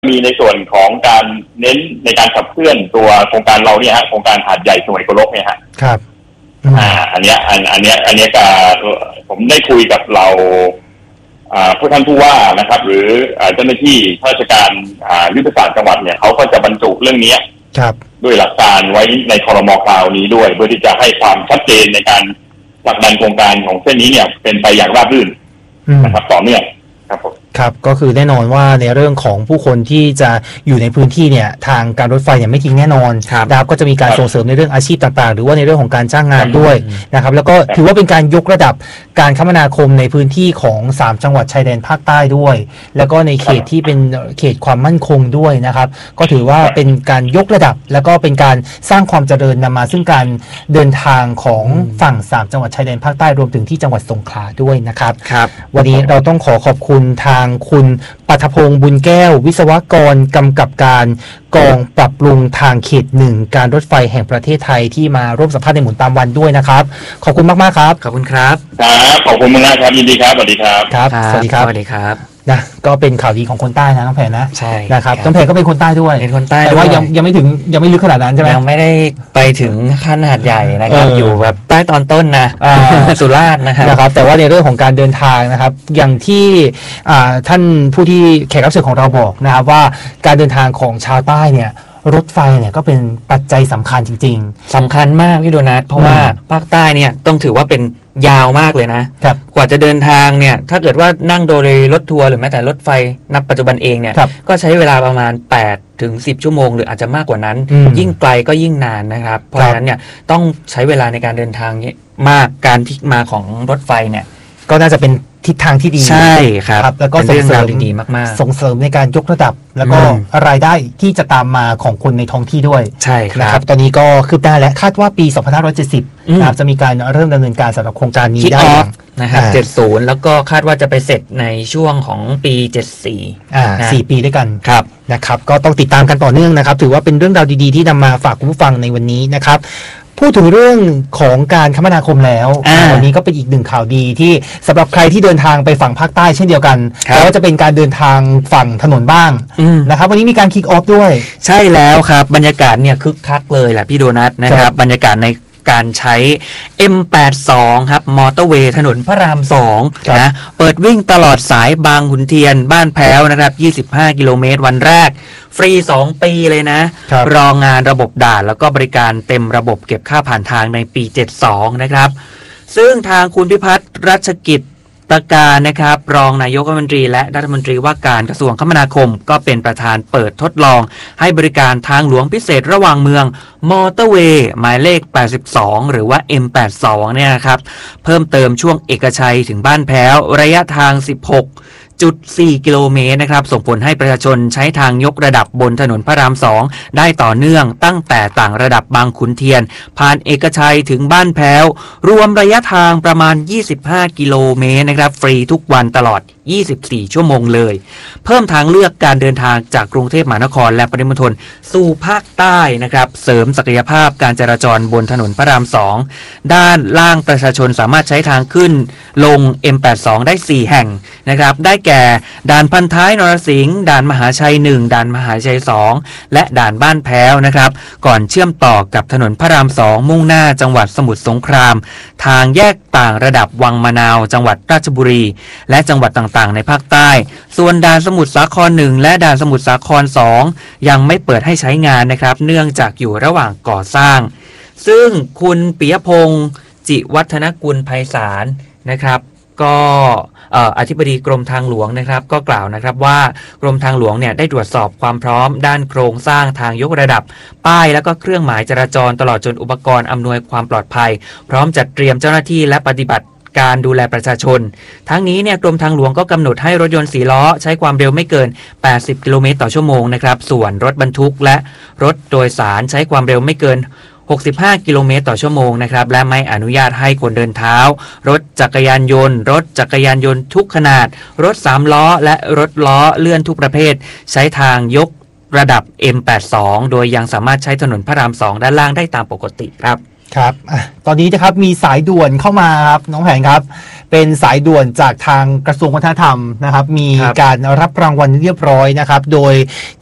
มีในส่วนของการเน้นในการขับเคลื่อนตัวโครงการเราเนี่ยฮะโครงการหาดใหญ่สวยโกลกเนี่ยฮะครับอันเนี้ยก็ผมได้คุยกับเราผู้ท่านผู้ว่านะครับหรือเจ้าหน้าที่ข้าราชการยุทธศาสตร์จังหวัดเนี่ยเขาก็จะบรรจุเรื่องนี้ด้วยหลักการไว้ในครม.คราวนี้ด้วยเพื่อที่จะให้ความชัดเจนในการผลักดันโครงการของเส้นนี้เนี่ยเป็นไปอย่างราบรื่นนะครับต่อเนื่องครับก็คือแน่นอนว่าในเรื่องของผู้คนที่จะอยู่ในพื้นที่เนี่ยทางการรถไฟเนี่ยไม่ทิ้งแน่นอนนะครับก็จะมีการส่งเสริมในเรื่องอาชีพต่างๆหรือว่าในเรื่องของการจ้างงานด้วยนะครับแล้วก็ถือว่าเป็นการยกระดับการคมนาคมในพื้นที่ของ3จังหวัดชายแดนภาคใต้ด้วยแล้วก็ในเขตที่เป็นเขตความมั่นคงด้วยนะครับก็ถือว่าเป็นการยกระดับแล้วก็เป็นการสร้างความเจริญนำมาซึ่งการเดินทางของฝั่ง3จังหวัดชายแดนภาคใต้รวมถึงที่จังหวัดสงขลาด้วยนะครับวันนี้เราต้องขอบคุณทางคุณปัทพงษ์บุญแก้ววิศวกรกำกับการกองปรับปรุงทางเขต1การรถไฟแห่งประเทศไทยที่มาร่วมสัมภาษณ์ในหมุนตามวันด้วยนะครับขอบคุณมากๆครับขอบคุณครับขอบคุณมากครับยินดีครับสวัสดีครับครับสวัสดีครับสวัสดีครับนะก็เป็นข่าวดีของคนใต้นะน้องแพรนะใช่นะครับน้องแพรก็เป็นคนใต้ด้วยเป็นคนใต้แต่ว่ายังไม่ถึงยังไม่ลึกขนาดนั้นใช่ไหมยังไม่ได้ไปถึงขั้นหาดใหญ่นะครับอยู่แบบใต้ตอนต้นนะสุราษฎร์นะครับแต่ว่าในเรื่องของการเดินทางนะครับอย่างที่ท่านผู้ที่แขกรับเชิญของเราบอกนะครับว่าการเดินทางของชาวใต้เนี่ยรถไฟเนี่ยก็เป็นปัจจัยสำคัญจริงๆสำคัญมากพี่โดนัทเพราะว่าภาคใต้เนี่ยต้องถือว่าเป็นยาวมากเลยนะกว่าจะเดินทางเนี่ยถ้าเกิดว่านั่งโดยรถทัวร์หรือแม้แต่รถไฟนับปัจจุบันเองเนี่ยก็ใช้เวลาประมาณ8 ถึง 10 ชั่วโมงหรืออาจจะมากกว่านั้นยิ่งไกลก็ยิ่งนานนะครับเพราะฉะนั้นเนี่ยต้องใช้เวลาในการเดินทางมากการที่มาของรถไฟเนี่ยก็น่าจะเป็นทิศทางที่ดีใช่ครับแล้วก็ส่งเสริมดีมากๆส่งเสริมในการยกระดับแล้วก็รายได้ที่จะตามมาของคนในท้องที่ด้วยใช่ครับตอนนี้ก็คืบหน้าและคาดว่าปี2570นะครับจะมีการเริ่มดำเนินการสำหรับโครงการนี้ได้นะครับ70แล้วก็คาดว่าจะไปเสร็จในช่วงของปี74 4 ปีด้วยกันครับนะครับก็ต้องติดตามกันต่อเนื่องนะครับถือว่าเป็นเรื่องราวดีๆที่นำมาฝากคุณผู้ฟังในวันนี้นะครับพูดถึงเรื่องของการคมนาคมแล้ววันนี้ก็เป็นอีกหนึ่งข่าวดีที่สำหรับใครที่เดินทางไปฝั่งภาคใต้เช่นเดียวกันแต่ว่าจะเป็นการเดินทางฝั่งถนนบ้างนะครับวันนี้มีการคิกออฟด้วยใช่แล้วครับบรรยากาศเนี่ยคึกคักเลยแหละพี่โดนัทนะครับบรรยากาศในการใช้ M82 ครับมอเตอร์เวย์ถนนพระราม2นะเปิดวิ่งตลอดสายบางขุนเทียนบ้านแพ้วนะครับ25 กิโลเมตรวันแรกฟรี2 ปีเลยนะรองงานระบบด่านแล้วก็บริการเต็มระบบเก็บค่าผ่านทางในปี72นะครับซึ่งทางคุณพิพัฒน์รัชกิจตการนะครับรองนายกรัฐมนตรีและรัฐมนตรีว่าการกระทรวงคมนาคมก็เป็นประธานเปิดทดลองให้บริการทางหลวงพิเศษระหว่างเมืองมอเตอร์เวย์หมายเลข82หรือว่า M82 เนี่ยนะครับเพิ่มเติมช่วงเอกชัยถึงบ้านแพ้วระยะทาง16.4 กิโลเมตรนะครับส่งผลให้ประชาชนใช้ทางยกระดับบนถนนพระราม2ได้ต่อเนื่องตั้งแต่ต่างระดับบางขุนเทียนผ่านเอกชัยถึงบ้านแพ้วรวมระยะทางประมาณ25 กิโลเมตรนะครับฟรีทุกวันตลอด24 ชั่วโมงเลยเพิ่มทางเลือกการเดินทางจากกรุงเทพมหานครและปริมณฑลสู่ภาคใต้นะครับเสริมศักยภาพการจราจรบนถนนพระราม2ด้านล่างประชาชนสามารถใช้ทางขึ้นลง M82 ได้4แห่งนะครับได้แก่ด่านพันท้ายนรสิงห์ด่านมหาชัย1ด่านมหาชัย2และด่านบ้านแพ้วนะครับก่อนเชื่อมต่อกับถนนพระราม2มุ่งหน้าจังหวัดสมุทรสงครามทางแยกต่างระดับวังมะนาวจังหวัดราชบุรีและจังหวัดต่างๆในภาคใต้ส่วนด่านสมุทรสาคร1และด่านสมุทรสาคร2ยังไม่เปิดให้ใช้งานนะครับเนื่องจากอยู่ระหว่างก่อสร้างซึ่งคุณปิยพงษ์จิวัฒนกุลไพศาลนะครับก็อธิบดีกรมทางหลวงนะครับก็กล่าวนะครับว่ากรมทางหลวงเนี่ยได้ตรวจสอบความพร้อมด้านโครงสร้างทางยกระดับป้ายแล้วก็เครื่องหมายจราจรตลอดจนอุปกรณ์อำนวยความปลอดภัยพร้อมจัดเตรียมเจ้าหน้าที่และปฏิบัติการดูแลประชาชนทั้งนี้เนี่ยกรมทางหลวงก็กำหนดให้รถยนต์4ล้อใช้ความเร็วไม่เกิน80 กิโลเมตรต่อชั่วโมงนะครับส่วนรถบรรทุกและรถโดยสารใช้ความเร็วไม่เกิน65 กิโลเมตรต่อชั่วโมงนะครับและไม่อนุญาตให้คนเดินเท้ารถจักรยานยนต์รถจักรยานยนต์ทุกขนาดรถ3ล้อและรถล้อเลื่อนทุกประเภทใช้ทางยกระดับ M82 โดยยังสามารถใช้ถนนพระราม2ด้านล่างได้ตามปกติครับครับตอนนี้นะครับมีสายด่วนเข้ามาครับน้องแผนครับเป็นสายด่วนจากทางกระทรวงวัฒนธรรมนะครับมีการรับรางวัลเรียบร้อยนะครับโดย